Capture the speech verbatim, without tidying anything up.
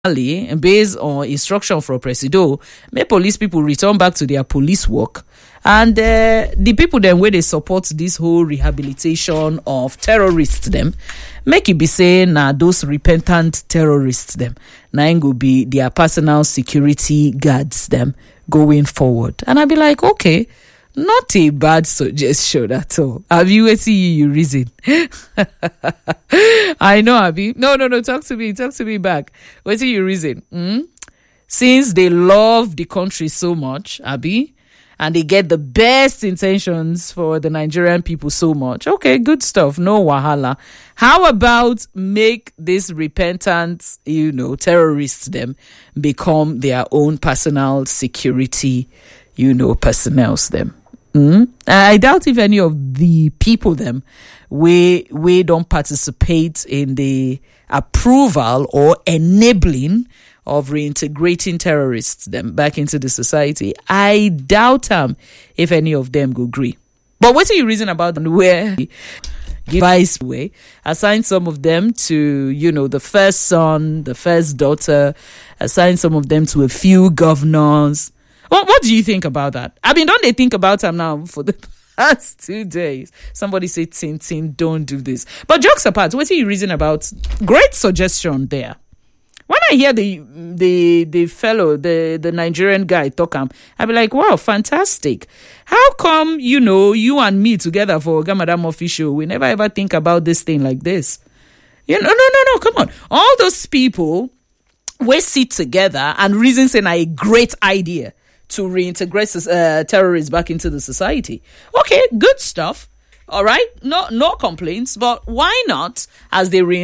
based on instruction from Presido, make police people return back to their police work. And uh, the people then where they support this whole rehabilitation of terrorists them, make it be saying now nah, those repentant terrorists them, now go be their personal security guards them going forward. And I'll be like, okay, not a bad suggestion at all. Have you see you reason? I know, Abby. No, no, no. Talk to me. Talk to me back. What see you reason? Mm? Since they love the country so much, Abby, and they get the best intentions for the Nigerian people so much. Okay, good stuff. No wahala. How about make this repentant, you know, terrorists them become their own personal security, you know, personnels them. Mm? I doubt if any of the people them we we don't participate in the approval or enabling of reintegrating terrorists them back into the society. I doubt um if any of them go agree. But what do you reason about them where vice way assign some of them to, you know, the first son, the first daughter, assign some of them to a few governors? What what do you think about that? I mean, don't they think about them now for the past two days? Somebody say, Tin Tin, don't do this. But jokes apart, what do you reason about? Great suggestion there. When I hear the the the fellow, the, the Nigerian guy talk, um, I'll be like, wow, fantastic. How come, you know, you and me together for Gamadam official, we never ever think about this thing like this? You know, no, no, no, come on. All those people, we sit together and reason saying a great idea to reintegrate uh, terrorists back into the society. Okay, good stuff. All right, no no complaints, but why not, as they re